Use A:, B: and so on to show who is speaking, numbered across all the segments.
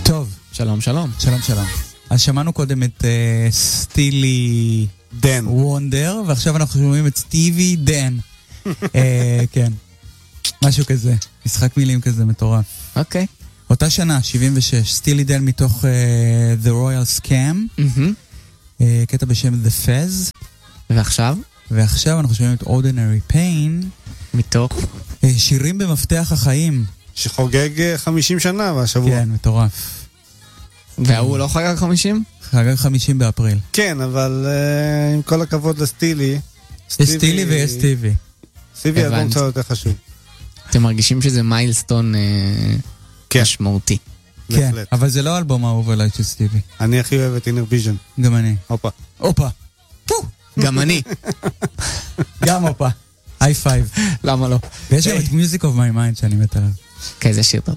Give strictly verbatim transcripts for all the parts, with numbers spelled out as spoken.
A: טוב.
B: שלום, שלום.
A: שלום, שלום. אז שמענו קודם את uh, סטילי
C: דן.
A: וונדר, ועכשיו אנחנו שומעים את סטיבי דן. uh, כן. משהו כזה. משחק מילים כזה מטורף.
B: אוקיי. Okay.
A: אותה שנה, שבעים ושש, סטילי דן מתוך uh, The Royal Scam.
B: Mm-hmm.
A: Uh, קטע בשם The Fez.
B: ועכשיו?
A: ועכשיו אנחנו שומעים את Ordinary Pain.
B: מתוך?
A: Uh, שירים במפתח החיים.
C: שחוגג חמישים שנה בשבוע.
A: כן, מטורף.
B: והוא לא חגג חמישים?
A: חגג חמישים באפריל.
C: כן, אבל uh, עם כל הכבוד לסטילי.
A: יש סטילי ויש סטיבי.
C: סטיבי אלבום קצת יותר חשוב.
B: אתם מרגישים שזה מיילסטון אה,
C: כן.
B: משמעותי.
A: כן, אבל זה לא אלבום האהוב עליי של סטיבי.
C: אני הכי אוהב את אינר ויז'ן.
A: גם אני.
C: הופה.
A: הופה.
B: גם אני.
A: גם הופה. היי פייב.
B: למה לא?
A: ויש גם את Music of My Mind שאני מת עליו.
B: כן, זה שיר טוב.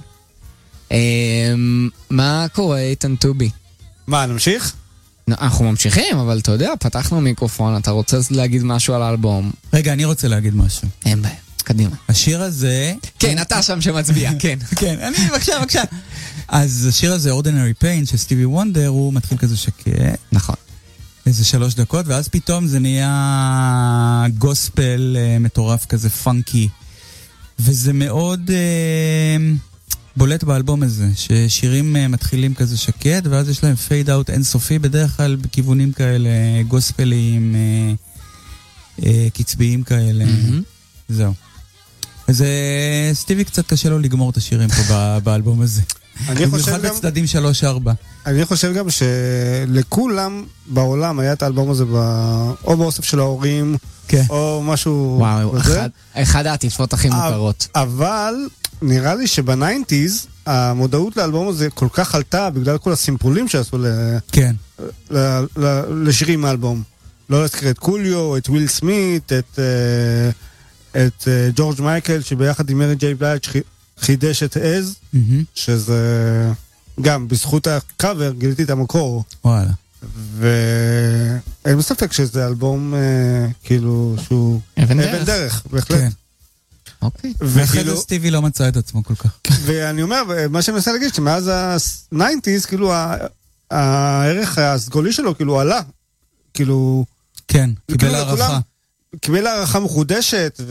B: מה קורה איתן טובי?
C: מה, נמשיך?
B: אנחנו ממשיכים, אבל אתה יודע, פתחנו מיקרופון, אתה רוצה להגיד משהו על האלבום?
A: רגע, אני רוצה להגיד משהו.
B: אין בעיה, קדימה.
A: השיר הזה...
B: כן, אתה שם שמצביע, כן.
A: כן, אני, בבקשה, בבקשה. אז השיר הזה, Ordinary Pain, של סטיבי וונדר, הוא מתחיל כזה שקט.
B: נכון.
A: איזה שלוש דקות, ואז פתאום זה נהיה גוספל מטורף כזה, פאנקי. וזה מאוד בולט באלבום הזה, ששירים מתחילים כזה שקט, ואז יש להם פייד אאוט אינסופי, בדרך כלל בכיוונים כאלה, גוספליים, קצביים כאלה. זהו. אז סטיבי קצת קשה לו לגמור את השירים פה באלבום הזה. במיוחד בצדדים שלוש ארבע.
C: אני חושב גם שלכולם בעולם היה את האלבום הזה או באוסף של ההורים, או משהו...
B: וואו, אחד העטיפות הכי מוכרות.
C: אבל נראה לי שבניינטיז המודעות לאלבום הזה כל כך עלתה בגלל כל הסימפולים שעשו לשירים מהאלבום. לא להזכיר את קוליו, את וויל סמית, את ג'ורג' מייקל, שביחד עם מרי ג'יי בלייג' חידש את אז, שזה גם בזכות הקאבר גיליתי את המקור.
A: וואלה.
C: ואין מספק שזה אלבום כאילו שהוא אבן דרך, בהחלט.
B: אוקיי.
A: ואחרי זה סטיבי לא מצא את עצמו כל כך.
C: ואני אומר, מה שאני מנסה להגיד, שמאז ה-תשעים, כאילו הערך הסגולי שלו כאילו עלה. כאילו...
A: כן, קיבל הערכה.
C: קיבל הערכה מחודשת,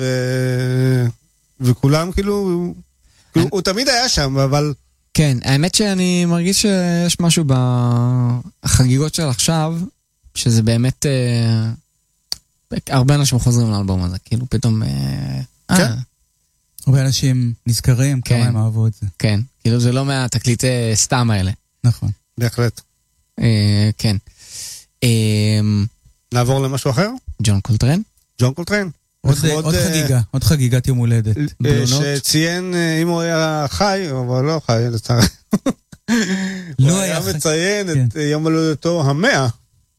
C: וכולם כאילו... הוא תמיד היה שם, אבל...
B: כן, האמת שאני מרגיש שיש משהו בחגיגות של עכשיו, שזה באמת... הרבה אנשים חוזרים לאלבום הזה, כאילו פתאום...
C: כן.
A: הרבה אנשים נזכרים כמה הם אהבו את זה.
B: כן, כאילו זה לא מהתקליט סתם האלה.
A: נכון.
C: בהחלט.
B: כן.
C: נעבור למשהו אחר?
B: ג'ון קולטרן.
C: ג'ון קולטרן.
A: עוד חגיגה, עוד חגיגת יום הולדת.
C: שציין, אם הוא היה חי, אבל לא חי, לצער. הוא היה מציין את יום הולדתו המאה.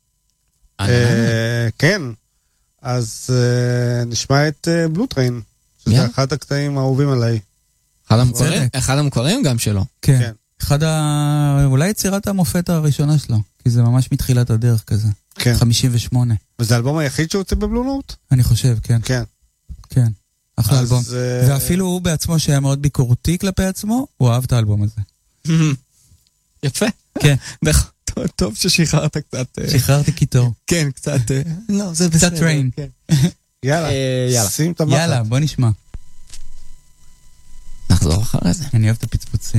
C: כן. אז נשמע את בלו טריין, שזה אחד הקטעים האהובים עליי.
B: אחד המקוריים גם שלו.
A: כן. אחד ה... אולי יצירת המופת הראשונה שלו, כי זה ממש מתחילת הדרך כזה.
C: כן.
A: חמישים ושמונה.
C: וזה האלבום היחיד שהוא יוצא בבלו נוט?
A: אני חושב, כן.
C: כן.
A: כן. אחלה אלבום. ואפילו הוא בעצמו שהיה מאוד ביקורתי כלפי עצמו, הוא אהב את האלבום הזה.
B: יפה.
A: כן.
B: טוב ששחררת קצת.
A: שחררתי קיטור.
B: כן, קצת. לא, זה בסדר.
A: קצת טריין.
C: יאללה. שים את המחט.
A: יאללה, בוא נשמע.
B: נחזור אחרי זה.
A: אני אוהב את הפצפוצים.